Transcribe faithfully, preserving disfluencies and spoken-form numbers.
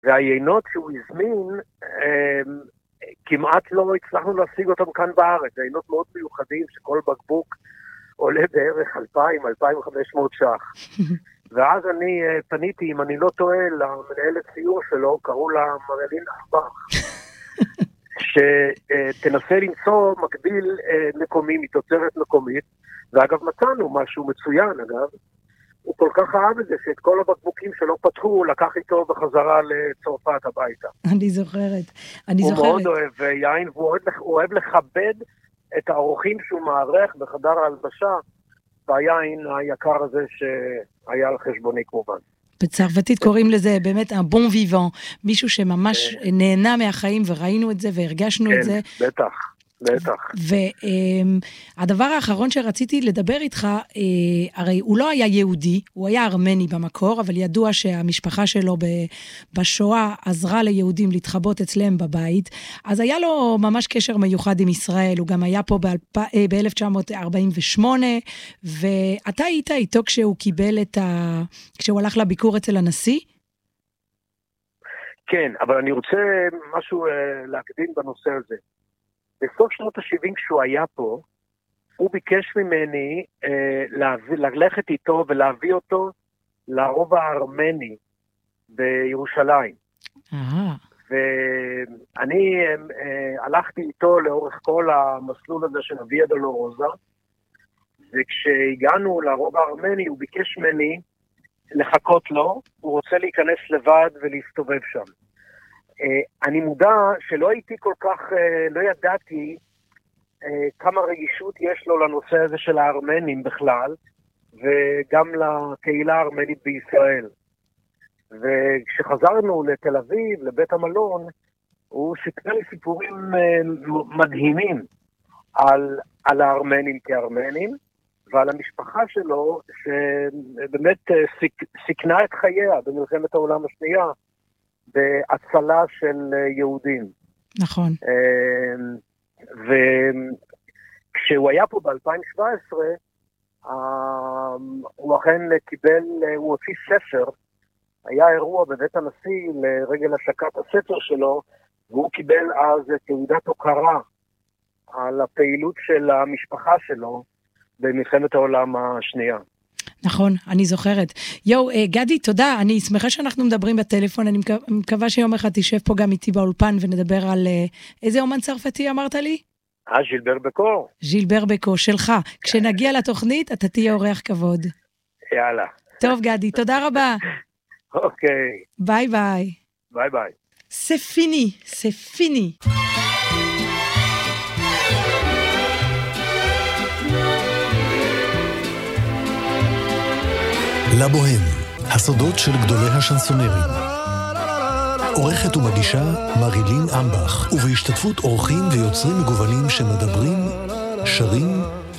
והיינות שהוא הזמין, כמעט לא הצלחנו להשיג אותם כאן בארץ. זה היינות מאוד מיוחדים שכל בקבוק עולה בערך אלפיים, אלפיים וחמש מאות שח. ואז אני פניתי, אם אני לא טועה, למנהלת ציור שלו, קראו לה מרלין אסבך, שתנסה למצוא מקביל מקומי, מתוצרת מקומית, ואגב מצאנו משהו מצוין, אגב, הוא כל כך אהב את זה, שאת כל הבקבוקים שלא פתחו, הוא לקח איתו בחזרה לצרפת הביתה. אני זוכרת, אני הוא זוכרת. מאוד אוהב יין, והוא אוהב, הוא אוהב לכבד את האורחים שהוא מערך בחדר ההלבשה, והיין היקר הזה שהיה על חשבוני כמובן. בצרפתית קוראים לזה באמת un bon vivant, מישהו שממש נהנה מהחיים, וראינו את זה והרגשנו את זה. כן, בטח. בטח. והדבר האחרון שרציתי לדבר איתך, הרי הוא לא היה יהודי, הוא היה ארמני במקור, אבל ידוע שהמשפחה שלו בשואה עזרה ליהודים להתחבות אצלם בבית, אז היה לו ממש קשר מיוחד עם ישראל, הוא גם היה פה ב-אלף תשע מאות ארבעים ושמונה, ואתה היית איתו כשהוא קיבל את ה... כשהוא הלך לביקור אצל הנשיא? כן, אבל אני רוצה משהו להקדים בנושא הזה. בסוף שנות ה-שבעים כשהוא היה פה, הוא ביקש ממני אה, להביא, ללכת איתו ולהביא אותו לרובע הארמני בירושלים. אה. ואני אה, הלכתי איתו לאורך כל המסלול הזה של הוויה דולורוזה, וכשהגענו לרובע הארמני הוא ביקש ממני לחכות לו, הוא רוצה להיכנס לבד ולהסתובב שם. אני מודע שלא הייתי כל כך, לא ידעתי כמה רגישות יש לו לנושא הזה של הארמנים בכלל, וגם לקהילה הארמנית בישראל. וכשחזרנו לתל אביב, לבית המלון, הוא סיפר לי סיפורים מדהימים על, על הארמנים כארמנים, ועל המשפחה שלו, שבאמת סיק, סיכנה את חייה במלחמת העולם השנייה, בהצלה של יהודים. נכון. וכשהוא היה פה ב-אלפיים שבע עשרה, הוא אכן קיבל, הוא הוציא ספר, היה אירוע בבית הנשיא לרגל השקת הספר שלו, והוא קיבל אז תעודת הוקרה על הפעילות של המשפחה שלו במלחמת העולם השנייה. נכון, אני זוכרת. יו, גדי, תודה, אני שמחה שאנחנו מדברים בטלפון, אני מקווה שיום אחד תשב פה גם איתי באולפן ונדבר על איזה אומן צרפתי אמרת לי? אה, ז'ילבר בקו. ז'ילבר בקו, שלך. כשנגיע לתוכנית, אתה תהיה אורח כבוד. יאללה. טוב, גדי, תודה רבה. אוקיי. ביי ביי. ביי ביי. C'est fini, c'est fini. לבוהם, הסודות של גדולי השנסונרים. עורכת ומגישה מרילין אמבך, ובהשתתפות אורחים ויוצרים מגוונים שמדברים, שרים